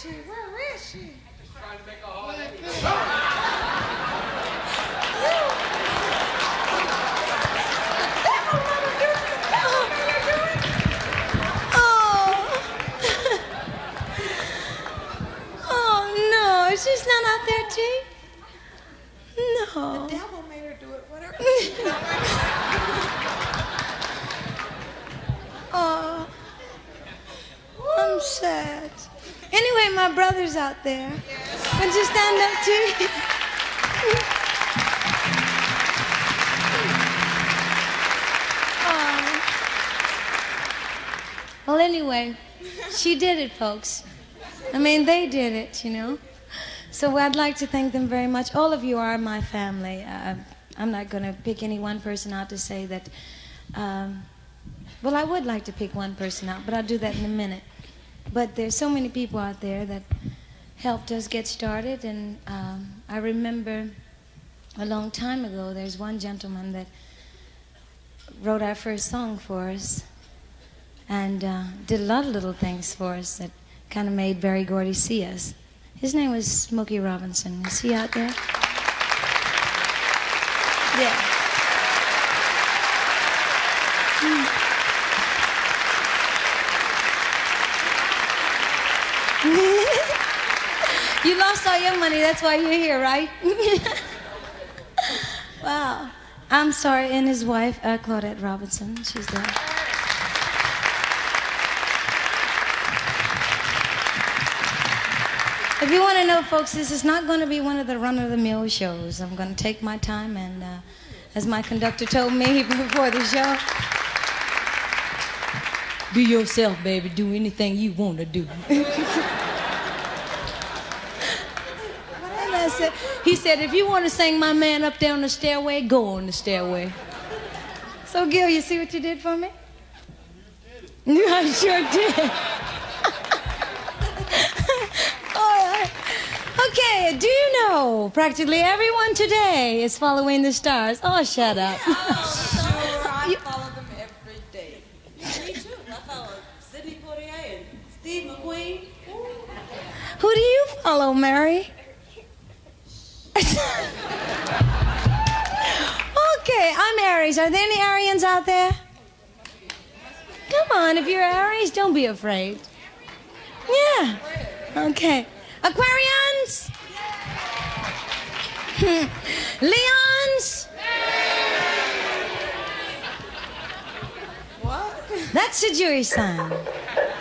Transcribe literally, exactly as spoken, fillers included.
she? Where is she? Trying to make a hole. She's not out there, T? No. The devil made her do it. Whatever. Oh, I'm sad. Anyway, my brother's out there. Yes. Would you stand up, T? Oh. Well, anyway, she did it, folks. I mean, they did it, you know. So I'd like to thank them very much. All of you are my family. Uh, I'm not going to pick any one person out to say that. Um, well, I would like to pick one person out, but I'll do that in a minute. But there's so many people out there that helped us get started. And um, I remember a long time ago, there's one gentleman that wrote our first song for us and uh, did a lot of little things for us that kind of made Berry Gordy see us. His name was Smokey Robinson. Is he out there? Yeah. Mm. You lost all your money, that's why you're here, right? Wow. I'm sorry, and his wife, uh, Claudette Robinson, she's there. If you want to know, folks, this is not going to be one of the run-of-the-mill shows. I'm going to take my time, and uh, as my conductor told me before the show, be yourself, baby. Do anything you want to do. I said, he said, if you want to sing My Man Up There on the Stairway, go on the stairway. So, Gil, you see what you did for me? You did. I sure did. Okay, do you know practically everyone today is following the stars? Oh, shut up. Oh, sure, I follow them every day. Me too. I follow Sidney Poitier and Steve McQueen. Who do you follow, Mary? Okay, I'm Aries. Are there any Arians out there? Come on, if you're Aries, don't be afraid. Yeah. Okay. Aquarians? Leons? What? That's a Jewish sign.